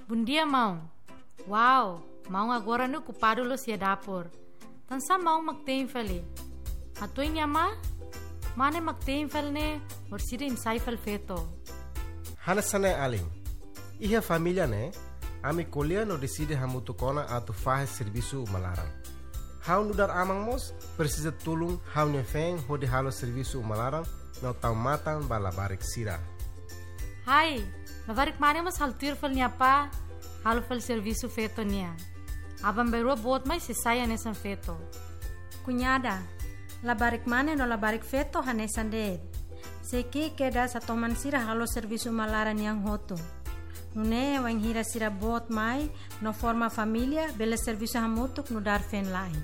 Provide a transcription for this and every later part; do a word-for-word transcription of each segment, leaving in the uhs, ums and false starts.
bom dia, Mau. Uau, Mau agora no ocupado lo sia dapur. Tansa Mau magtein fali. Hatoy niya ma? Mane magtein fal ne, orsida insay fal feto. Hanasane aling. Iha família ne, ami kolia no decide hamutu kona atu fahe serviço malaran. Hau no dar amang mos, precisa tulung hau ne feng hodi halo serviço malaran no tau matan bala barik sira. Hai, labarik mane mas haltir fal niya pa, halo fal serviço feto niya. Abang berua bot mai se saya nesan feto. Cunhada, labarik mane no labarik feto hanesan deed. Seki queda sa toman sira halo serviço malaran yang hoto. Nune wang hira sira bot mai no forma família bele serviço hamutuk no dar fen lain.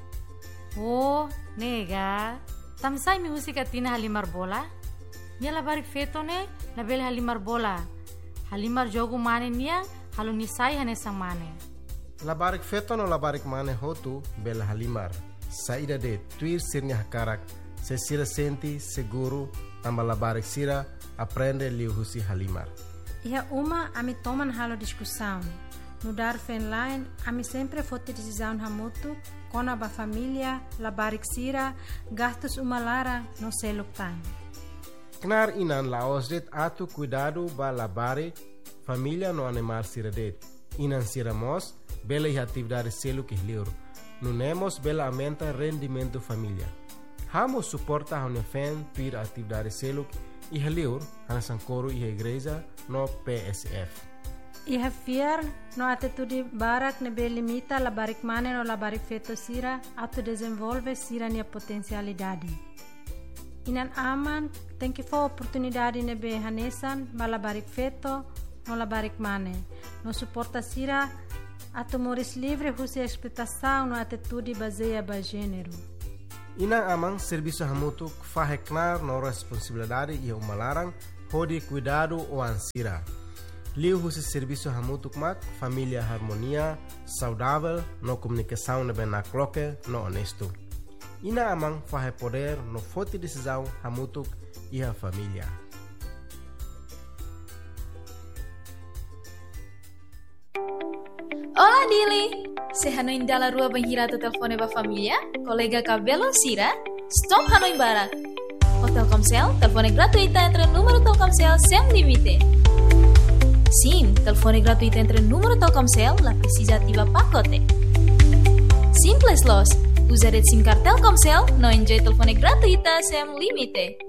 Oh, nega. Tamsay mi musika tina halimar bola? Nia labarik feto ne na bele halimar bola. Halimar jogo mane nia halo nisay hanesang mane. Labarik feto no labarik mane hotu bele halimar. Saída de tuir sirnya hakarak, se sira senti seguro tamba labarik sira aprende liu husi halimar. Iha uma ami toman halo discussão. No dar fen line, ami sempre fote decisão hamutu, kona ba família, labarik sira, gastos uma lara no seluk tan. Knar inan laos det atu cuidado ba labare família no animal sira det. Inan sira mos, bela iha atividade seluk ihliur. No nemos bela aumenta rendimento família. Hamo suporta hone fen tuir atividade seluk iha liur, hanasan coro iha igreja no P S F. Iha fiar no atitude barak nebe limita labarik mane no labarik feto sira atu desenvolve sira nia potencialidade. Inan aman tem que for oportunidade nebe hanesan ba labarik feto no labarik mane. No suporta sira atu moris livre husi explotação no atitude baseia ba gênero. Inang amang serviço hamutuk faheknar no responsabilidade e umalarang hodi cuidado o ansira. Liu husi serviço hamutuk mak família harmonia, saudável, no comunicação nebe na cloque, no honesto. Ina amang fahe poder no forte decisão hamutuk e a família. Olá, Dili! Se Hanoi dalla rua banhirata telefone ba família, colega cabelo Sira, stop Hanoi Barak. O Telkomsel, telefone gratuita entre número Telkomsel sem limite. Sim, telefone gratuita entre número Telkomsel, la precisa ativa pacote. Simples los, usa red SIM card Telkomsel, no enjoy telefone gratuita sem limite.